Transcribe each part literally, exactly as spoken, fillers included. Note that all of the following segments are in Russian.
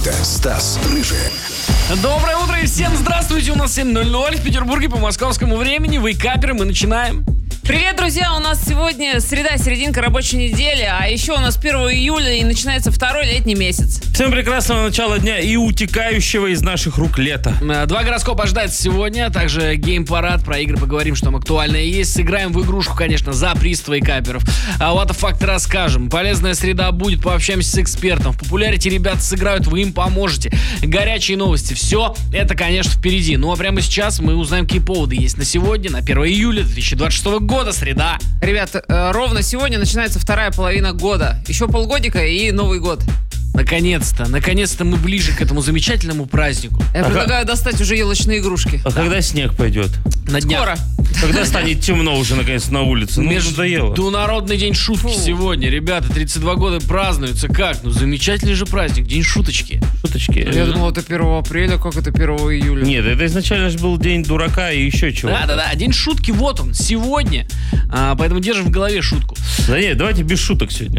Это Стас Рыжий. Доброе утро и всем здравствуйте. У нас семь ноль ноль в Петербурге по московскому времени. Вейкаперы, мы начинаем. Привет, друзья! У нас сегодня среда, серединка рабочей недели, а еще у нас первого июля и начинается второй летний месяц. Всем прекрасного начала дня и утекающего из наших рук лета. Два гороскопа ожидается сегодня, также гейм-парад, про игры поговорим, что там актуально есть. Сыграем в игрушку, конечно, за приз вейкаперов. А вот факты расскажем. Полезная среда будет, пообщаемся с экспертом. В популярите ребята сыграют, вы им поможете. Горячие новости. Все это, конечно, впереди. Ну а прямо сейчас мы узнаем, какие поводы есть на сегодня, на первого июля две тысячи двадцать шестого года, среда. Ребят, э, ровно сегодня начинается вторая половина года. Еще полгодика и Новый год. Наконец-то, наконец-то мы ближе к этому замечательному празднику. Я Ага. предлагаю достать уже елочные игрушки. А когда снег пойдет? На днях. Скоро. Когда станет темно уже наконец на улице? Ну, надоело. Международный день шутки Фу. сегодня. Ребята, тридцать два года празднуется. Как? Ну, замечательный же праздник. День шуточки. Шуточки. Я думал, это первого апреля, как это первого июля. Нет, это изначально же был день дурака и еще чего. Да-да-да, день шутки, вот он, сегодня. А, поэтому держим в голове шутку. Да нет, давайте без шуток сегодня.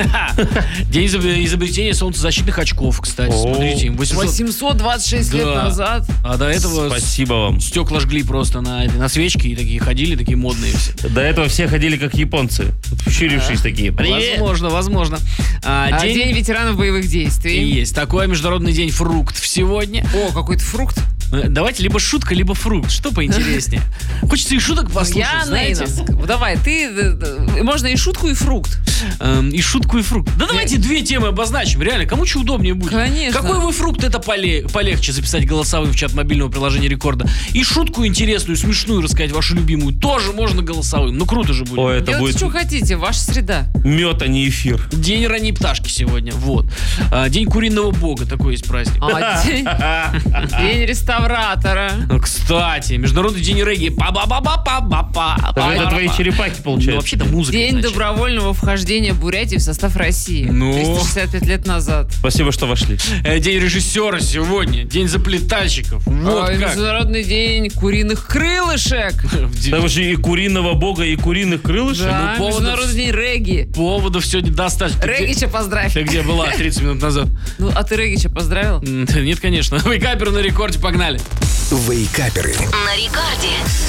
День изоб- изобретения солнцезащитных очков, кстати. О. Смотрите, им восемьсот... восемьсот двадцать шесть лет Да. назад. А до этого Спасибо вам. стекла жгли просто на, этой- на свечке и такие ходили, такие модные все. До этого все ходили как японцы. Вщурившись такие. Привет. Возможно, возможно. А, А день... ветеранов боевых И действий. есть такой международный день фруктов сегодня. О, какой-то фрукт. Э, Давайте либо шутка, либо фрукт. Что поинтереснее? Хочется и шуток послушать, Я знаете? Нейна. Давай, ты... э, э, Можно и шутку, и фрукт. Эм, и шутку, и фрукт. Да давайте две темы обозначим. Реально, кому что удобнее будет. Конечно. Какой вы фрукт, это поле- полегче записать голосовым в чат мобильного приложения Рекорда. И шутку интересную, смешную рассказать, вашу любимую, тоже можно голосовым. Ну круто же будет. Ой, это Делайте, будет что хотите, ваша среда. мед, а не эфир. День ранней пташки сегодня. Вот. А, день куриного бога, такой есть праздник. А, день, день реставратора. Ну, кстати, международный день регги. Па-ба-ба-ба-ба-ба-па. Так это твои черепахи, Ну, получается. вообще-то музыка. День значит. добровольного вхождения Бурятии в состав России. Ну. триста шестьдесят пять лет назад. Спасибо, что вошли. Э, День режиссера сегодня. День заплетальщиков. Вот А, и как. Международный день куриных крылышек. Там же и куриного бога, и куриных крылышек. Да, поводов- Международный день регги. Поводов сегодня достаточно. Ты где- Регича поздравь. Ты где была тридцать минут назад? Ну, а ты Регича поздравил? М, Нет, конечно. Вейкаперы на рекорде, погнали. Вейкаперы. На рекорде.